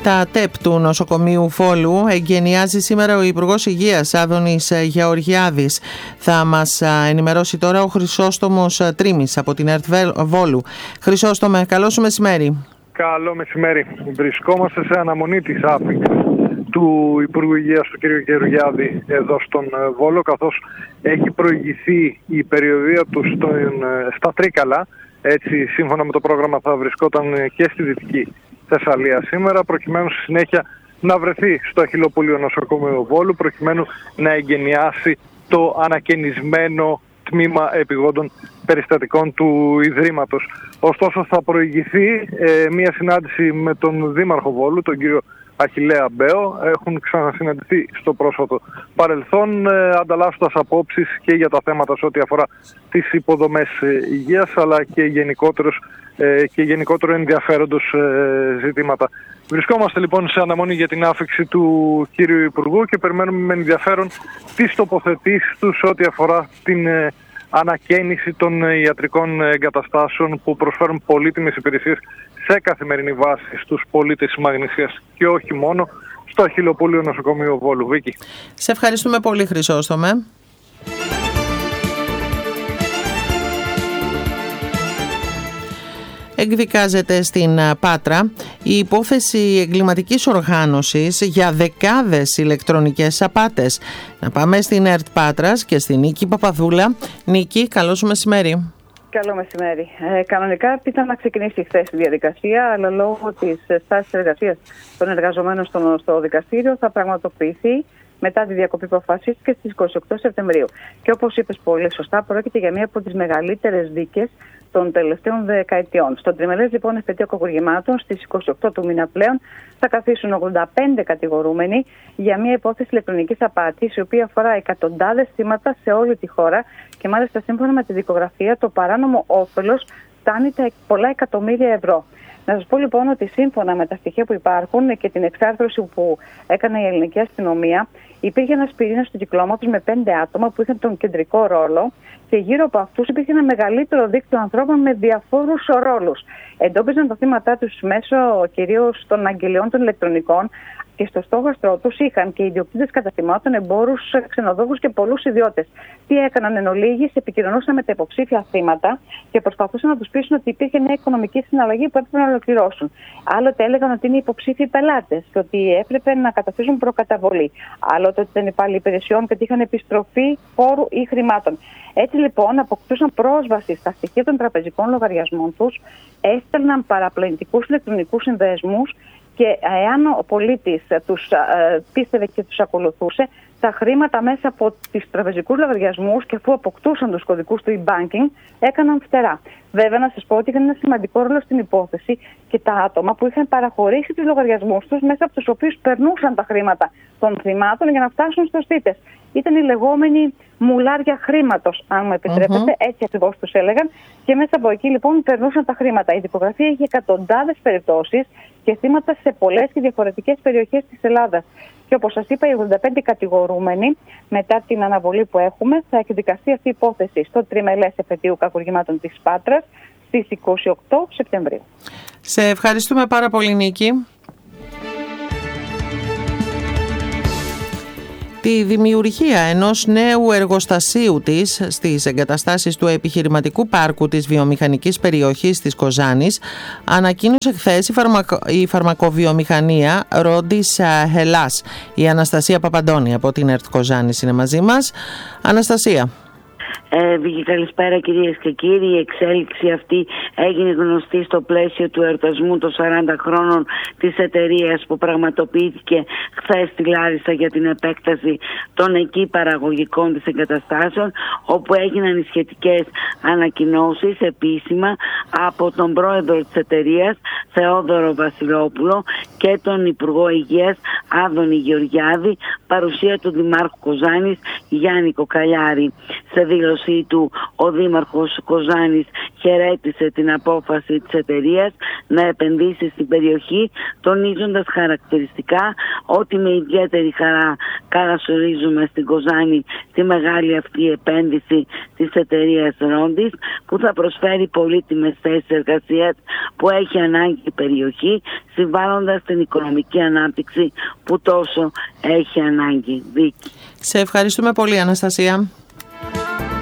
Τα ΤΕΠ του νοσοκομείου Βόλου εγκαινιάζει σήμερα ο Υπουργός Υγείας Άδωνης Γεωργιάδης. Θα μας ενημερώσει τώρα ο Χρυσόστομος Τρίμης από την ΕΡΤ Βόλου. Χρυσόστομε, καλό σου μεσημέρι. Καλό μεσημέρι. Βρισκόμαστε σε αναμονή της άφηξης του Υπουργού Υγείας του κ. Γεωργιάδη εδώ στον Βόλο, καθώς έχει προηγηθεί η περιοδία του στα Τρίκαλα. Έτσι, σύμφωνα με το πρόγραμμα, θα βρισκόταν και στη Δυτική Θεσσαλία σήμερα, προκειμένου στη συνέχεια να βρεθεί στο Αχιλλοπούλιο νοσοκομείο Βόλου, προκειμένου να εγκαινιάσει το ανακαινισμένο τμήμα επιγόντων περιστατικών του Ιδρύματος. Ωστόσο, θα προηγηθεί μια συνάντηση με τον Δήμαρχο Βόλου, τον κύριο Αχιλλέα Μπέο. Έχουν ξανασυναντηθεί στο πρόσφατο παρελθόν, ανταλλάσσοντας απόψεις και για τα θέματα σε ό,τι αφορά τις υποδομές υγείας, αλλά και γενικότερο ενδιαφέροντος ζητήματα. Βρισκόμαστε λοιπόν σε αναμονή για την άφηξη του κύριου Υπουργού και περιμένουμε με ενδιαφέρον τις τοποθετήσεις του σε ό,τι αφορά την ανακαίνιση των ιατρικών εγκαταστάσεων που προσφέρουν πολύτιμες υπηρεσίες σε καθημερινή βάση στους πολίτες της Μαγνησίας και όχι μόνο στο Αχιλλοπούλιο νοσοκομείο Βόλου. Βίκη. Σε ευχαριστούμε πολύ, Χρυσόστομε. Εκδικάζεται στην Πάτρα η υπόθεση εγκληματικής οργάνωσης για δεκάδες ηλεκτρονικές απάτες. Να πάμε στην ΕΡΤ Πάτρας και στην Νίκη Παπαδούλα. Νίκη, καλό σου μεσημέρι. Καλό μεσημέρι. Κανονικά ήταν να ξεκινήσει χθες η διαδικασία, αλλά λόγω της στάσης εργασίας των εργαζομένων στο δικαστήριο θα πραγματοποιηθεί μετά τη διακοπή που αποφασίστηκε στις 28 Σεπτεμβρίου. Και όπως είπες πολύ σωστά, πρόκειται για μία από τις μεγαλύτερες δίκες των τελευταίων δεκαετιών. Στον τριμελές λοιπόν εφετείο κακουργημάτων στις 28 του μήνα πλέον θα καθίσουν 85 κατηγορούμενοι για μια υπόθεση ηλεκτρονικής απάτης, η οποία αφορά εκατοντάδες θύματα σε όλη τη χώρα και μάλιστα σύμφωνα με τη δικογραφία το παράνομο όφελος φτάνει τα πολλά εκατομμύρια ευρώ. Να σας πω λοιπόν ότι σύμφωνα με τα στοιχεία που υπάρχουν και την εξάρθρωση που έκανε η ελληνική αστυνομία, υπήρχε ένας πυρήνας του κυκλώματος με 5 άτομα που είχαν τον κεντρικό ρόλο και γύρω από αυτούς υπήρχε ένα μεγαλύτερο δίκτυο ανθρώπων με διαφόρους ρόλους. Εντόπιζαν τα θύματα τους μέσω κυρίως των αγγελιών των ηλεκτρονικών και στο στόχαστρό τους είχαν και ιδιοκτήτες καταστημάτων, εμπόρους, ξενοδόχους και πολλούς ιδιώτες. Τι έκαναν εν ολίγης, επικοινωνούσαν με τα υποψήφια θύματα και προσπαθούσαν να τους πείσουν ότι υπήρχε μια οικονομική συναλλαγή που έπρεπε να ολοκληρώσουν. Άλλοτε έλεγαν ότι είναι υποψήφιοι πελάτες και ότι έπρεπε να καταθέσουν προκαταβολή. Άλλοτε ότι ήταν υπάλληλοι υπηρεσιών και ότι είχαν επιστροφή φόρου ή χρημάτων. Έτσι λοιπόν αποκτούσαν πρόσβαση στα στοιχεία των τραπεζικών λογαριασμών τους, έστελναν παραπλανητικούς ηλεκτρονικούς συνδεσμούς και εάν ο πολίτης τους πίστευε και τους ακολουθούσε, τα χρήματα μέσα από τις τραπεζικούς λογαριασμούς και αφού αποκτούσαν τους κωδικούς του e-banking, έκαναν φτερά. Βέβαια, να σας πω ότι είχαν ένα σημαντικό ρόλο στην υπόθεση και τα άτομα που είχαν παραχωρήσει τους λογαριασμούς τους, μέσα από τους οποίους περνούσαν τα χρήματα των θυμάτων για να φτάσουν στους θύτες. Ήταν οι λεγόμενοι μουλάρια χρήματος, αν μου επιτρέπετε, έτσι ακριβώς τους έλεγαν, και μέσα από εκεί λοιπόν περνούσαν τα χρήματα. Η δικογραφία είχε εκατοντάδες περιπτώσεις και θύματα σε πολλές και διαφορετικές περιοχές της Ελλάδας. Και όπως σας είπα, οι 85 κατηγορούμενοι, μετά την αναβολή που έχουμε, θα εκδικαστεί αυτή η υπόθεση στο τριμελές εφετείου κακουργημάτων της Πάτρας στις 28 Σεπτεμβρίου. Σε ευχαριστούμε πάρα πολύ, Νίκη. Τη δημιουργία ενός νέου εργοστασίου της στις εγκαταστάσεις του επιχειρηματικού πάρκου της βιομηχανικής περιοχής της Κοζάνης ανακοίνωσε χθες η φαρμακοβιομηχανία Ρόντις Hellas. Η Αναστασία Παπαντώνη από την ΕΡΤ Κοζάνης είναι μαζί μας. Αναστασία. Καλησπέρα κυρίες και κύριοι. Η εξέλιξη αυτή έγινε γνωστή στο πλαίσιο του εορτασμού των 40 χρόνων της εταιρείας που πραγματοποιήθηκε χθες στη Λάρισα για την επέκταση των εκεί παραγωγικών της εγκαταστάσεων, όπου έγιναν οι σχετικές ανακοινώσεις επίσημα από τον πρόεδρο της εταιρείας Θεόδωρο Βασιλόπουλο και τον Υπουργό Υγείας Άδωνη Γεωργιάδη, παρουσία του Δημάρχου Κοζάνης Γιάννη Κοκαλιάρη. Σε δήλωσή του ο Δήμαρχος Κοζάνης χαιρέτησε την απόφαση της εταιρείας να επενδύσει στην περιοχή, τονίζοντας χαρακτηριστικά ότι με ιδιαίτερη χαρά καλωσορίζουμε στην Κοζάνη τη μεγάλη αυτή επένδυση της εταιρείας Ρόντις, που θα προσφέρει πολύτιμες θέσεις εργασίας που έχει ανάγκη η περιοχή, συμβάλλοντας στην οικονομική ανάπτυξη που τόσο έχει ανάγκη. Σε ευχαριστούμε πολύ, Αναστασία.